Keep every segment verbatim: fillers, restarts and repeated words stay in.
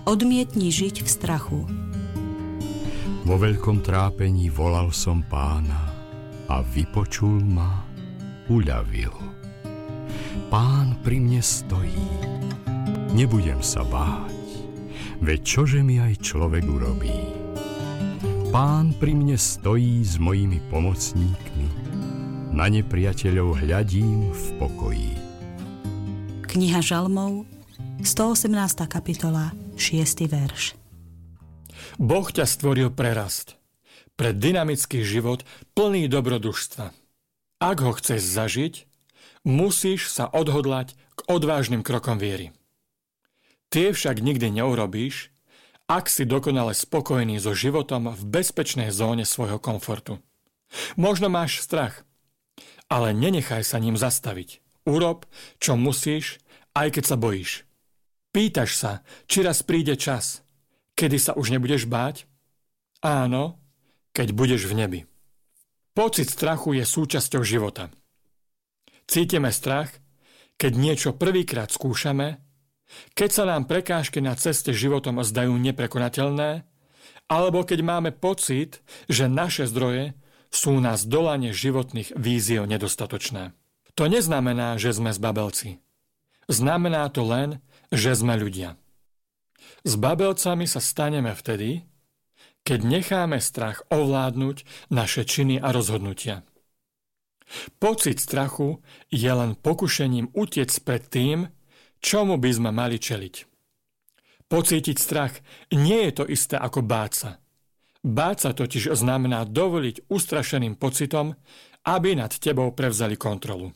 Odmietni žiť v strachu. Vo veľkom trápení volal som Pána a vypočul ma, uľavil. Pán pri mne stojí, nebudem sa báť, veď čože mi aj človek urobí. Pán pri mne stojí s mojimi pomocníkmi, na nepriateľov hľadím v pokoji. Kniha Žalmov, stoosemnásta kapitola, šiesty verš. Boh ťa stvoril pre rast, pre dynamický život plný dobrodružstva. Ak ho chceš zažiť, musíš sa odhodlať k odvážnym krokom viery. Tie však nikdy neurobíš, ak si dokonale spokojný so životom v bezpečnej zóne svojho komfortu. Možno máš strach, ale nenechaj sa ním zastaviť. Urob, čo musíš, aj keď sa bojíš. Pýtaš sa, či raz príde čas, kedy sa už nebudeš báť? Áno, keď budeš v nebi. Pocit strachu je súčasťou života. Cítime strach, keď niečo prvýkrát skúšame, keď sa nám prekážky na ceste životom zdajú neprekonateľné, alebo keď máme pocit, že naše zdroje sú na zdolanie životných víziev nedostatočné. To neznamená, že sme zbabelci. Znamená to len, že sme ľudia. S babelcami sa staneme vtedy, keď necháme strach ovládnuť naše činy a rozhodnutia. Pocit strachu je len pokušením utiec pred tým, čomu by sme mali čeliť. Pocítiť strach nie je to isté ako báť sa. Báť sa totiž znamená dovoliť ustrašeným pocitom, aby nad tebou prevzali kontrolu.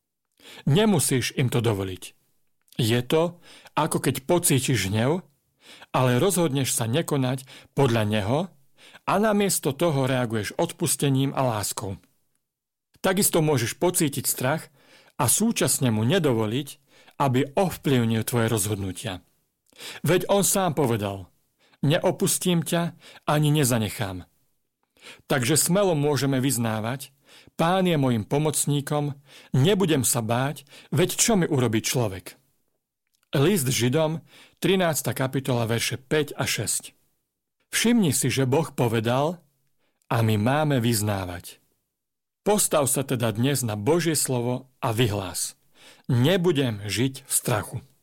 Nemusíš im to dovoliť. Je to, ako keď pocítiš hnev, ale rozhodneš sa nekonať podľa neho a namiesto toho reaguješ odpustením a láskou. Takisto môžeš pocítiť strach a súčasne mu nedovoliť, aby ovplyvnil tvoje rozhodnutia. Veď on sám povedal, neopustím ťa ani nezanechám. Takže smelo môžeme vyznávať, Pán je mojim pomocníkom, nebudem sa báť, veď čo mi urobí človek? List Židom, trinásta kapitola, verše päť a šesť. Všimni si, že Boh povedal a my máme vyznávať. Postav sa teda dnes na Božie slovo a vyhlás. Nebudem žiť v strachu.